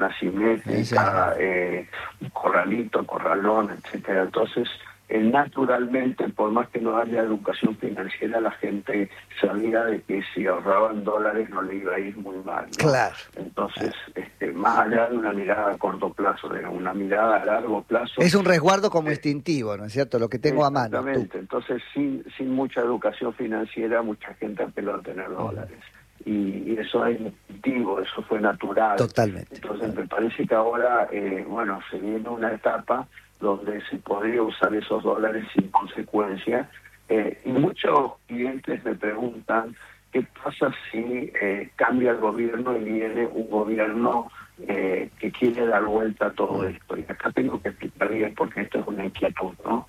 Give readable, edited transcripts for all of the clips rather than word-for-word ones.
asimétrica, corralito, corralón, etcétera. Entonces, naturalmente, por más que no haya educación financiera, la gente sabía de que si ahorraban dólares no le iba a ir muy mal, ¿no? Claro. Entonces, más allá de una mirada a corto plazo, de una mirada a largo plazo... Es un resguardo como instintivo, ¿no es cierto? Lo que tengo a mano. Exactamente. Entonces, sin mucha educación financiera, mucha gente apeló a tener dólares. Y eso es instintivo, eso fue natural. Totalmente. Entonces, me parece que ahora, se viene una etapa donde se podría usar esos dólares sin consecuencia. Y muchos clientes me preguntan qué pasa si cambia el gobierno y viene un gobierno que quiere dar vuelta a todo esto. Y acá tengo que explicar bien porque esto es una inquietud, ¿no?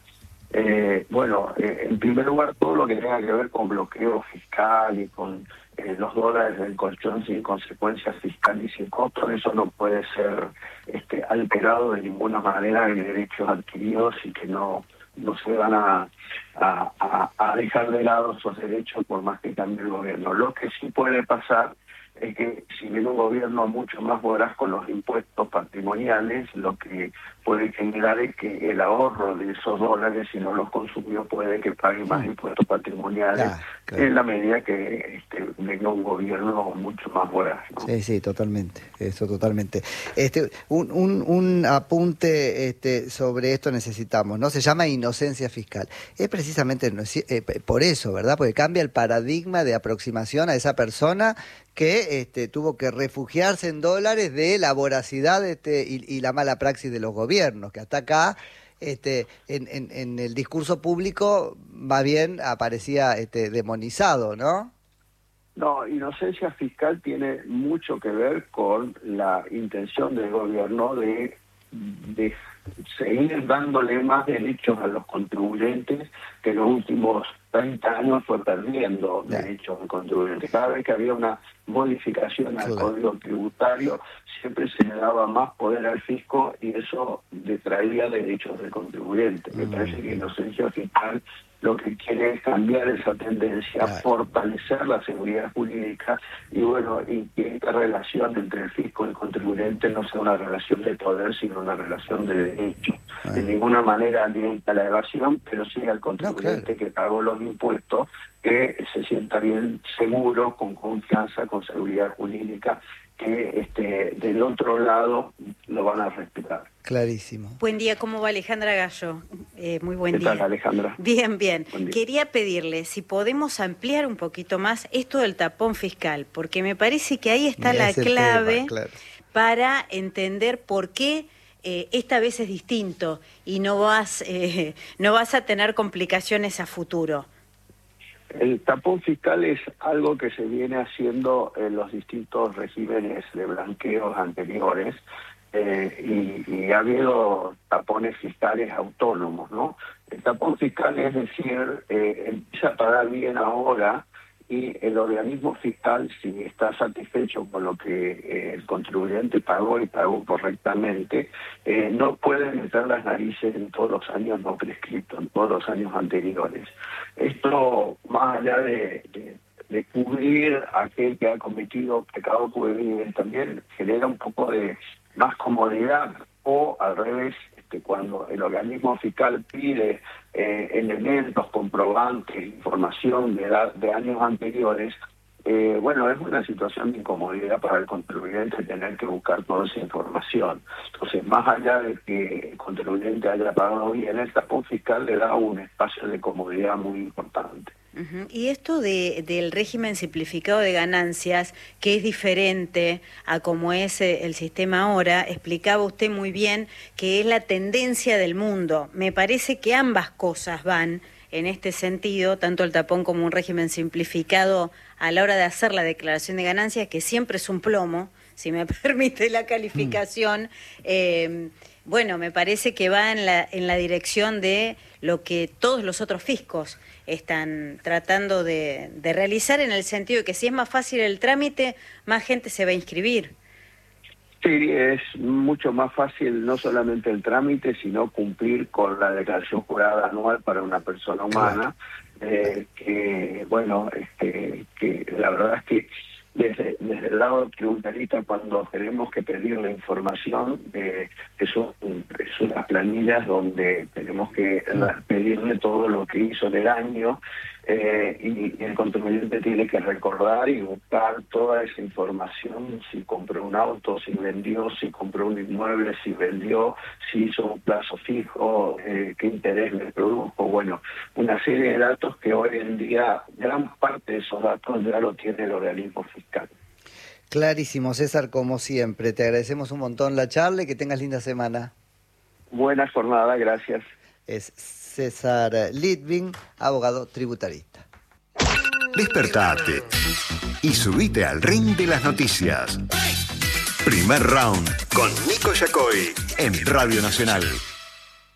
En primer lugar, todo lo que tenga que ver con bloqueo fiscal y con los dólares del colchón sin consecuencias fiscales y sin costos, eso no puede ser alterado de ninguna manera en derechos adquiridos y que no se van a dejar de lado esos derechos por más que cambie el gobierno. Lo que sí puede pasar es que si viene un gobierno mucho más voraz con los impuestos patrimoniales, lo que puede generar es que el ahorro de esos dólares, si no los consumió, puede que pague más impuestos patrimoniales, claro. En la medida que venga un gobierno mucho más voraz, ¿no? Sí, totalmente, eso totalmente. Un apunte sobre esto necesitamos, ¿no? Se llama inocencia fiscal. Es precisamente por eso, ¿verdad? Porque cambia el paradigma de aproximación a esa persona que tuvo que refugiarse en dólares de la voracidad y la mala praxis de los gobiernos, que hasta acá en el discurso público más bien aparecía demonizado, ¿no? No, inocencia fiscal tiene mucho que ver con la intención del gobierno de seguir dándole más derechos a los contribuyentes que en los últimos 30 años fue perdiendo derechos al contribuyente. Cada vez que había una modificación al código tributario, siempre se le daba más poder al fisco y eso detraía derechos del contribuyente. Me parece que inocencia fiscal lo que quiere es cambiar esa tendencia, fortalecer la seguridad jurídica y que esta relación entre el fisco y el contribuyente no sea una relación de poder, sino una relación de derecho. De ninguna manera alienta la evasión, pero sí al contribuyente que pagó los impuestos, que se sienta bien seguro, con confianza, con seguridad jurídica, que del otro lado lo van a respetar. Clarísimo. Buen día, ¿cómo va Alejandra Gallo? Muy buen día. ¿Qué tal, Alejandra? Bien. Quería pedirle si podemos ampliar un poquito más esto del tapón fiscal, porque me parece que ahí está la clave para entender por qué esta vez es distinto y no vas a tener complicaciones a futuro. El tapón fiscal es algo que se viene haciendo en los distintos regímenes de blanqueos anteriores y ha habido tapones fiscales autónomos, ¿no? El tapón fiscal es decir, empieza a pagar bien ahora y el organismo fiscal, si está satisfecho con lo que el contribuyente pagó y pagó correctamente, no puede meter las narices en todos los años no prescriptos, en todos los años anteriores. Esto, más allá de cubrir a aquel que ha cometido pecado juvenil, también genera un poco de más comodidad, o al revés, cuando el organismo fiscal pide elementos, comprobantes, información de años anteriores, es una situación de incomodidad para el contribuyente tener que buscar toda esa información. Entonces, más allá de que el contribuyente haya pagado bien, el tapón fiscal le da un espacio de comodidad muy importante. Y esto del régimen simplificado de ganancias, que es diferente a como es el sistema ahora, explicaba usted muy bien que es la tendencia del mundo. Me parece que ambas cosas van en este sentido, tanto el tapón como un régimen simplificado a la hora de hacer la declaración de ganancias, que siempre es un plomo, si me permite la calificación. Me parece que va en la dirección de lo que todos los otros fiscos están tratando de realizar, en el sentido de que si es más fácil el trámite, más gente se va a inscribir. Sí, es mucho más fácil no solamente el trámite, sino cumplir con la declaración jurada anual para una persona humana, que la verdad es que desde el lado tributarista, cuando tenemos que pedir la información, es unas planillas donde tenemos que pedirle todo lo que hizo en el año, y el contribuyente tiene que recordar y buscar toda esa información: si compró un auto, si vendió, si compró un inmueble, si vendió, si hizo un plazo fijo, qué interés le produjo. Bueno, una serie de datos que hoy en día, gran parte de esos datos ya lo tiene el organismo fiscal. Clarísimo, César, como siempre. Te agradecemos un montón la charla y que tengas linda semana. Buena jornada, gracias. Es César Litvin, abogado tributarista. Despertate y subite al ring de las noticias. Primer round con Nico Yacoy en Radio Nacional.